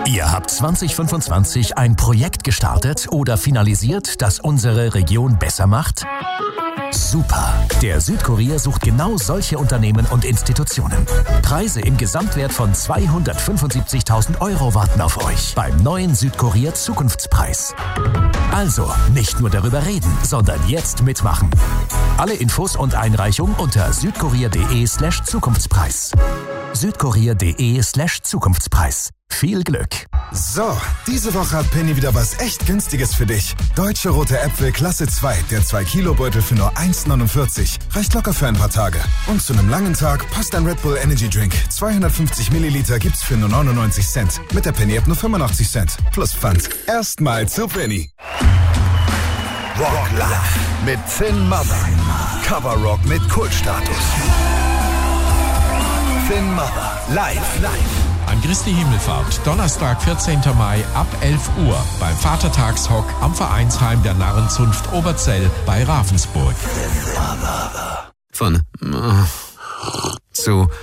Ihr habt 2025 ein Projekt gestartet oder finalisiert, das unsere Region besser macht? Super! Der Südkurier sucht genau solche Unternehmen und Institutionen. Preise im Gesamtwert von 275.000 € warten auf euch beim neuen Südkurier Zukunftspreis. Also, nicht nur darüber reden, sondern jetzt mitmachen. Alle Infos und Einreichung unter südkurier.de/Zukunftspreis. südkurier.de/Zukunftspreis. Viel Glück! So, diese Woche hat Penny wieder was echt Günstiges für dich. Deutsche rote Äpfel Klasse 2, der 2-Kilo-Beutel für nur 1,49. Reicht locker für ein paar Tage. Und zu einem langen Tag passt ein Red Bull Energy Drink. 250 Milliliter gibt's für nur 99 Cent. Mit der Penny-App nur 85 Cent. Plus Pfand. Erstmal zu Penny. Rock Live mit Finn Mother. Cover Rock mit Kultstatus. Finn Mother. Live. An Christi Himmelfahrt, Donnerstag, 14. Mai ab 11 Uhr beim Vatertagshock am Vereinsheim der Narrenzunft Oberzell bei Ravensburg. Von zu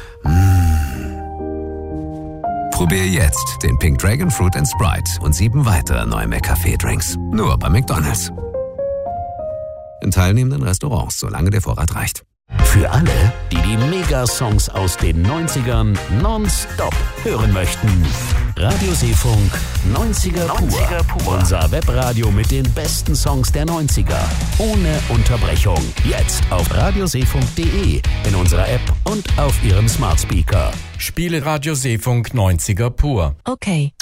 Probier jetzt den Pink Dragon Fruit and Sprite und 7 weitere neue McCafé-Drinks. Nur bei McDonald's. In teilnehmenden Restaurants, solange der Vorrat reicht. Für alle, die die Megasongs aus den 90ern nonstop hören möchten. Radio Seefunk 90er Pur. Unser Webradio mit den besten Songs der 90er. Ohne Unterbrechung. Jetzt auf radioseefunk.de, in unserer App und auf Ihrem Smart Speaker. Spiele Radio Seefunk 90er Pur. Okay.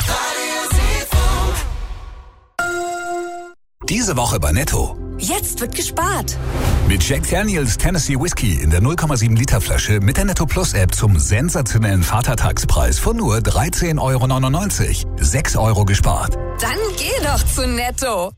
Diese Woche bei Netto. Jetzt wird gespart. Mit Jack Daniels Tennessee Whiskey in der 0,7 Liter Flasche mit der Netto Plus App zum sensationellen Vatertagspreis von nur 13,99 €. 6 € gespart. Dann geh doch zu Netto.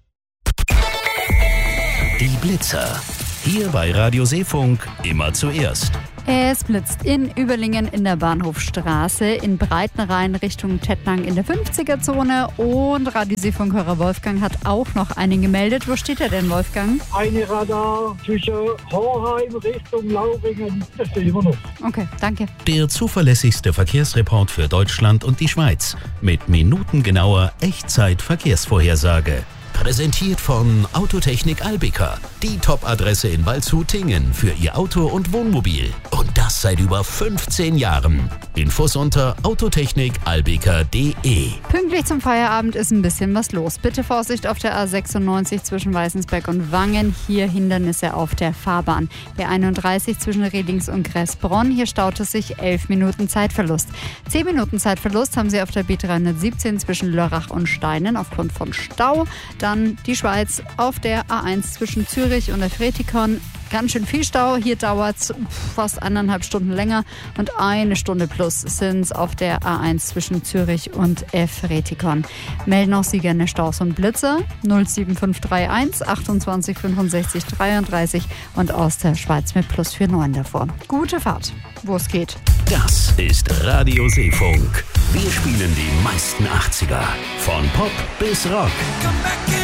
Die Blitzer. Hier bei Radio Seefunk immer zuerst. Es blitzt in Überlingen in der Bahnhofstraße, in Breitenrhein Richtung Tettnang in der 50er-Zone und Radioseefunkhörer Wolfgang hat auch noch einen gemeldet. Wo steht er denn, Wolfgang? Eine Radar zwischen Horheim Richtung Lauringen, das steht immer noch. Okay, danke. Der zuverlässigste Verkehrsreport für Deutschland und die Schweiz. Mit minutengenauer Echtzeit-Verkehrsvorhersage. Präsentiert von Autotechnik Albica. Die Top-Adresse in Waldshut-Tingen für Ihr Auto und Wohnmobil. Und das seit über 15 Jahren. Infos unter autotechnikalbica.de. Pünktlich zum Feierabend ist ein bisschen was los. Bitte Vorsicht auf der A96 zwischen Weißensberg und Wangen. Hier Hindernisse auf der Fahrbahn. Der 31 zwischen Redings und Gressbronn. Hier staut es sich 11 Minuten Zeitverlust. 10 Minuten Zeitverlust haben Sie auf der B317 zwischen Lörrach und Steinen aufgrund von Stau. Dann die Schweiz auf der A1 zwischen Zürich und der Fretikon. Ganz schön viel Stau. Hier dauert es fast 1,5 Stunden länger. Und 1 Stunde plus sind es auf der A1 zwischen Zürich und Fretikon. Melden auch Sie gerne Staus und Blitze 07531 28 65 33 und aus der Schweiz mit plus 49 davor. Gute Fahrt, wo es geht. Das ist Radio Seefunk. Wir spielen die meisten 80er. Von Pop bis Rock.